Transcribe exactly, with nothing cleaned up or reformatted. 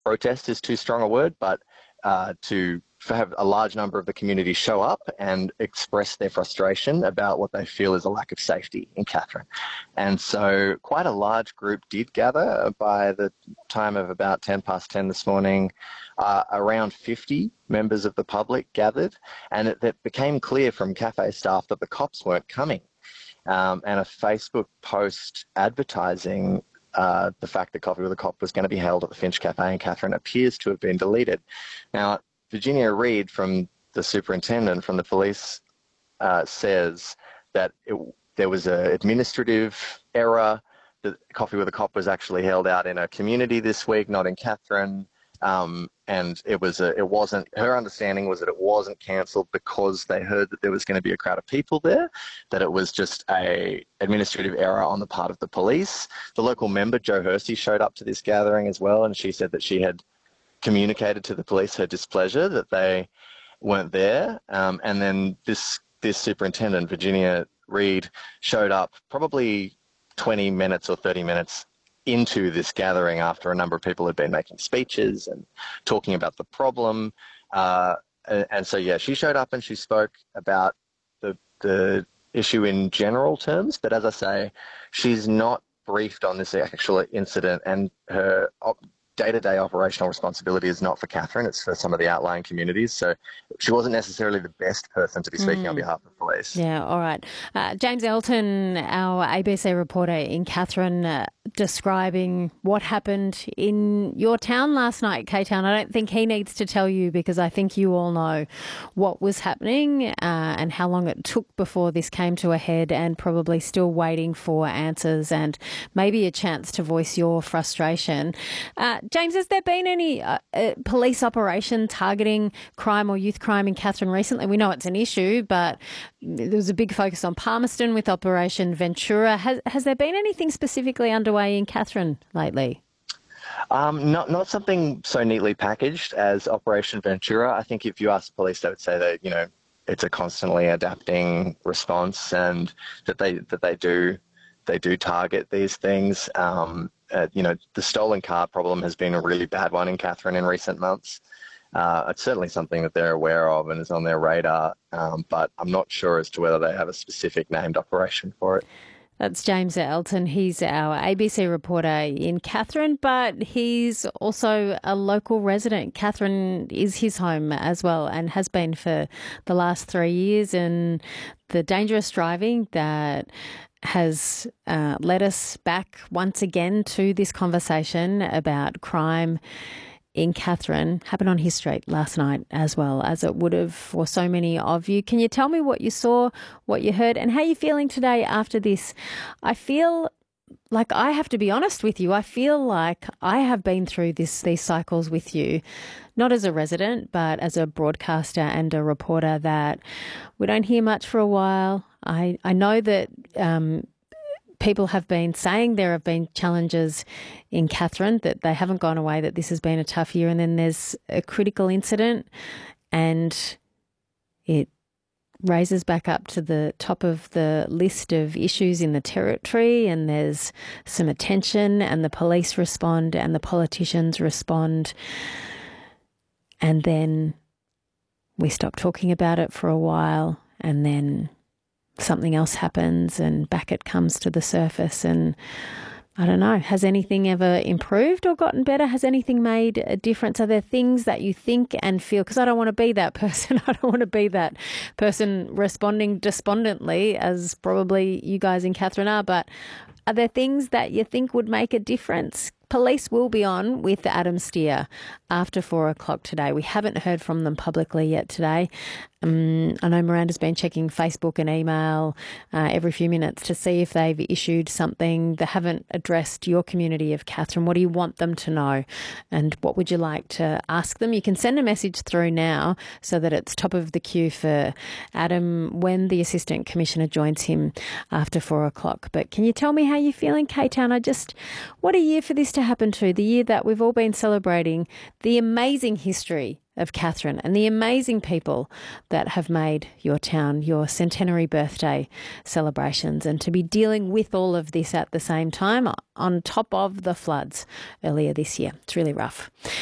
protest is too strong a word, but uh, to have a large number of the community show up and express their frustration about what they feel is a lack of safety in Katherine. And so quite a large group did gather by the time of about ten past ten this morning. Uh, around fifty members of the public gathered, and it, it became clear from cafe staff that the cops weren't coming. Um, and a Facebook post advertising uh, the fact that Coffee with a Cop was going to be held at the Finch Cafe in Katherine appears to have been deleted. Now, Virginia Reid, from the superintendent, from the police, uh, says that it, there was an administrative error, that Coffee with a Cop was actually held out in a community this week, not in Katherine. Um, and it was a, it wasn't, her understanding was that it wasn't cancelled because they heard that there was going to be a crowd of people there, that it was just a administrative error on the part of the police. The local member, Jo Hersey, showed up to this gathering as well, and she said that she had communicated to the police her displeasure that they weren't there. Um, and then this, this superintendent, Virginia Reid, showed up probably twenty minutes or thirty minutes into this gathering after a number of people had been making speeches and talking about the problem. Uh, and, and so, yeah, she showed up and she spoke about the, the issue in general terms. But as I say, she's not briefed on this actual incident, and her op- day-to-day operational responsibility is not for Katherine, it's for some of the outlying communities. So she wasn't necessarily the best person to be speaking mm. on behalf of police. Yeah, all right. Uh, James Elton, our A B C reporter in Katherine, uh, describing what happened in your town last night, K-Town. I don't think he needs to tell you, because I think you all know what was happening uh, and how long it took before this came to a head, and probably still waiting for answers and maybe a chance to voice your frustration. Uh, James, has there been any uh, uh, police operation targeting crime or youth crime in Katherine recently? We know it's an issue, but there was a big focus on Palmerston with Operation Ventura. Has, has there been anything specifically underway in Katherine lately? Um, not not something so neatly packaged as Operation Ventura. I think if you ask the police, they would say that, you know, it's a constantly adapting response, and that they that they do they do target these things. Um, uh, you know, the stolen car problem has been a really bad one in Katherine in recent months. Uh, it's certainly something that they're aware of and is on their radar, um, but I'm not sure as to whether they have a specific named operation for it. That's James Elton. He's our A B C reporter in Katherine, but he's also a local resident. Katherine is his home as well, and has been for the last three years. And the dangerous driving that has uh, led us back once again to this conversation about crime in Katherine happened on his street last night, as well as it would have for so many of you. Can you tell me what you saw, what you heard, and how you're feeling today after this? I feel like I have to be honest with you. I feel like I have been through this these cycles with you, not as a resident, but as a broadcaster and a reporter, that we don't hear much for a while. I, I know that um, people have been saying there have been challenges in Katherine, that they haven't gone away, that this has been a tough year, and then there's a critical incident and it raises back up to the top of the list of issues in the territory, and there's some attention, and the police respond and the politicians respond, and then we stop talking about it for a while, and then something else happens and back it comes to the surface. And I don't know, has anything ever improved or gotten better? Has anything made a difference? Are there things that you think and feel, because I don't want to be that person, I don't want to be that person responding despondently, as probably you guys in Katherine are, but are there things that you think would make a difference? Police will be on with Adam Steer after four o'clock today. We haven't heard from them publicly yet today. Um, I know Miranda's been checking Facebook and email uh, every few minutes to see if they've issued something. They haven't addressed your community of Katherine. What do you want them to know? And what would you like to ask them? You can send a message through now so that it's top of the queue for Adam when the Assistant Commissioner joins him after four o'clock. But can you tell me how you're feeling, K-Town? I just, what a year for this to happen to, the year that we've all been celebrating the amazing history of Katherine and the amazing people that have made your town your centenary birthday celebrations, and to be dealing with all of this at the same time on top of the floods earlier this year. It's really rough.